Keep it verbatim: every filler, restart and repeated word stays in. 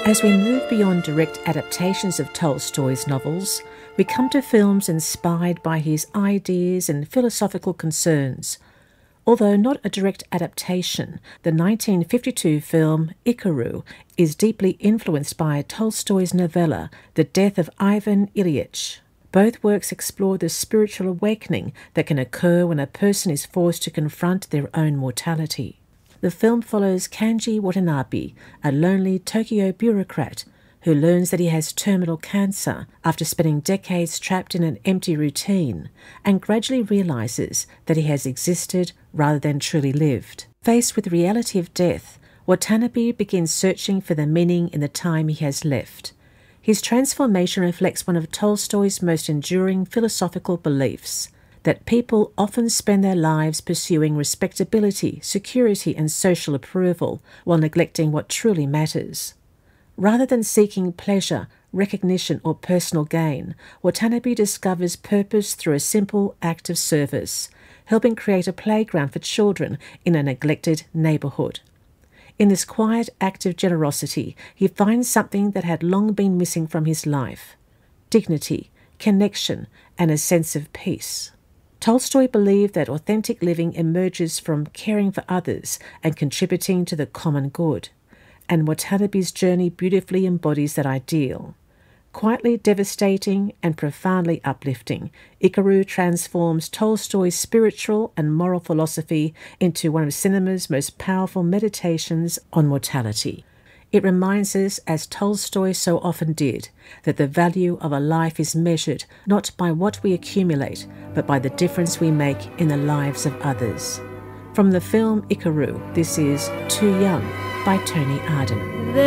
As we move beyond direct adaptations of Tolstoy's novels, we come to films inspired by his ideas and philosophical concerns. Although not a direct adaptation, the nineteen fifty-two film Ikaru is deeply influenced by Tolstoy's novella The Death of Ivan Ilyich. Both works explore the spiritual awakening that can occur when a person is forced to confront their own mortality. The film follows Kanji Watanabe, a lonely Tokyo bureaucrat who learns that he has terminal cancer after spending decades trapped in an empty routine, and gradually realises that he has existed rather than truly lived. Faced with the reality of death, Watanabe begins searching for the meaning in the time he has left. His transformation reflects one of Tolstoy's most enduring philosophical beliefs, that people often spend their lives pursuing respectability, security and social approval while neglecting what truly matters. Rather than seeking pleasure, recognition or personal gain, Watanabe discovers purpose through a simple act of service, helping create a playground for children in a neglected neighbourhood. In this quiet act of generosity, he finds something that had long been missing from his life: dignity, connection and a sense of peace. Tolstoy believed that authentic living emerges from caring for others and contributing to the common good, and Watanabe's journey beautifully embodies that ideal. Quietly devastating and profoundly uplifting, Ikaru transforms Tolstoy's spiritual and moral philosophy into one of cinema's most powerful meditations on mortality. It reminds us, as Tolstoy so often did, that the value of a life is measured not by what we accumulate, but by the difference we make in the lives of others. From the film Ikaru, this is Too Young by Tony Arden.